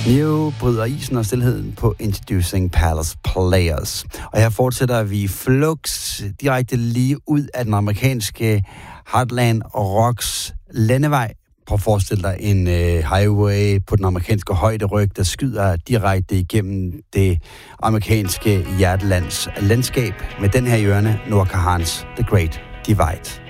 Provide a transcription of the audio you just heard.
Neo bryder isen og stilheden på Introducing Palace Players. Og her fortsætter vi Flux direkte lige ud af den amerikanske Heartland Rocks landevej. Prøv at forestille dig en highway på den amerikanske højderyg, der skyder direkte igennem det amerikanske hjertelands landskab. Med den her hjørne, Noah Kahans The Great Divide.